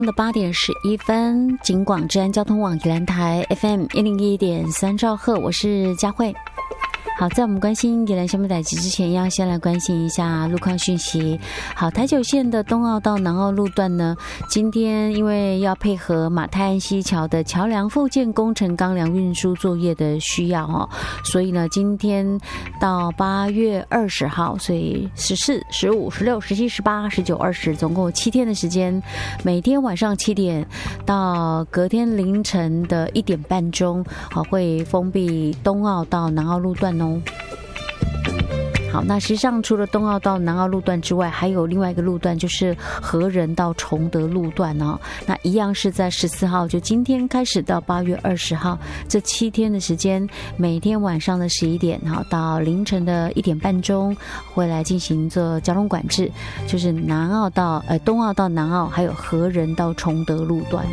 的8点11分，警广治安交通网宜兰台 FM 101.3兆赫，我是佳慧。好，在我们关心宜兰新闻台之前，要先来关心一下路况讯息。好，台九线的东澳到南澳路段呢，今天因为要配合马太安溪桥的桥梁复建工程钢梁运输作业的需要所以呢，今天到8月20号，所以14、15、16、17、18、19、20，总共7天的时间，每天晚上7点到隔天凌晨的1点半钟，会封闭东澳到南澳路段好，那实际上除了东澳到南澳路段之外，还有另外一个路段，就是和仁到崇德路段那一样是在14号，就今天开始到8月20号这7天的时间，每天晚上的11点到凌晨的1点半钟，会来进行做交通管制，就是东澳到南澳，还有和仁到崇德路段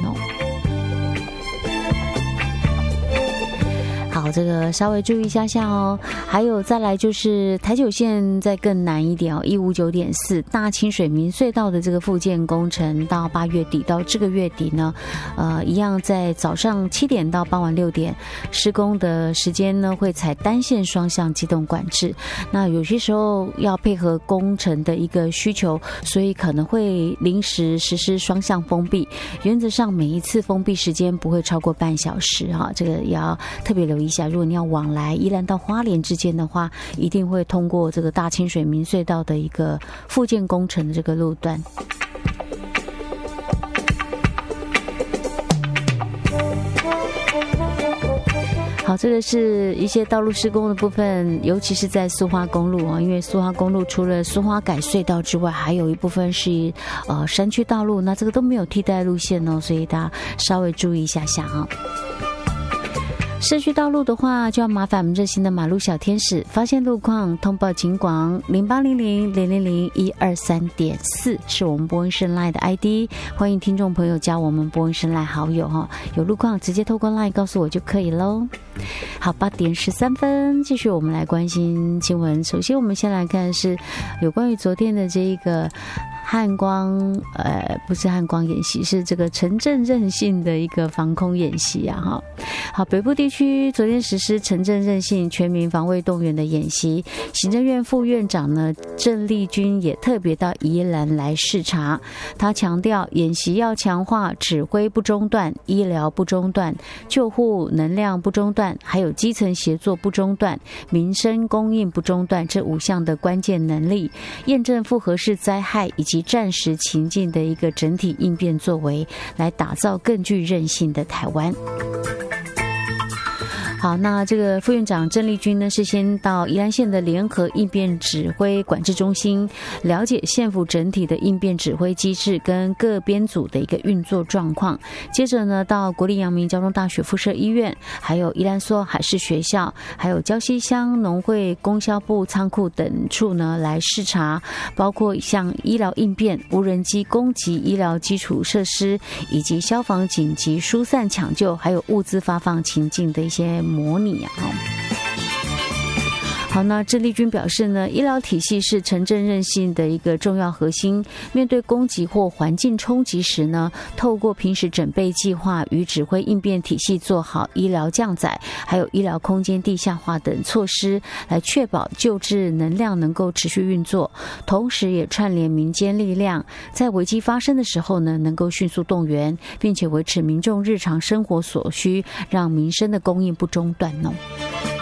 好，这个稍微注意一下还有再来就是台九线再更难一点159.4大清水民隧道的这个复建工程，到8月底到这个月底呢，一样在早上7点到傍晚6点，施工的时间呢会采单线双向机动管制。那有些时候要配合工程的一个需求，所以可能会临时实施双向封闭。原则上每一次封闭时间不会超过半小时这个也要特别留意一下。如果你要往来宜兰到花莲之间的话，一定会通过这个大清水民隧道的一个复建工程的这个路段。好，这个是一些道路施工的部分，尤其是在苏花公路因为苏花公路除了苏花改隧道之外，还有一部分是山区道路，那这个都没有替代路线所以大家稍微注意一下市区道路的话，就要麻烦我们热心的马路小天使，发现路况通报警广0800-000-123.4是我们播音声 LINE 的 ID， 欢迎听众朋友加我们播音声 LINE 好友有路况直接透过 LINE 告诉我就可以咯。好，8点13分，继续我们来关心新闻。首先我们先来看的是有关于昨天的这一个汉光不是汉光演习，是这个城镇韧性的一个防空演习好，北部地区昨天实施城镇韧性全民防卫动员的演习，行政院副院长呢郑丽君也特别到宜兰来视察。他强调演习要强化指挥不中断、医疗不中断、救护能量不中断，还有基层协作不中断、民生供应不中断这5项的关键能力，验证复合式灾害以及战时情境的一个整体应变作为，来打造更具韧性的台湾。好，那这个副院长郑丽君呢，是先到宜兰县的联合应变指挥管制中心，了解县府整体的应变指挥机制跟各编组的一个运作状况。接着呢，到国立阳明交通大学附设医院，还有宜兰梭海事学校，还有礁溪乡农会供销部仓库等处呢来视察，包括像医疗应变、无人机攻击医疗基础设施，以及消防紧急疏散抢救，还有物资发放情境的一些模拟好，那郑丽君表示呢，医疗体系是城镇韧性的一个重要核心。面对攻击或环境冲击时呢，透过平时准备计划与指挥应变体系做好医疗降载，还有医疗空间地下化等措施，来确保救治能量能够持续运作。同时也串联民间力量，在危机发生的时候呢，能够迅速动员，并且维持民众日常生活所需，让民生的供应不中断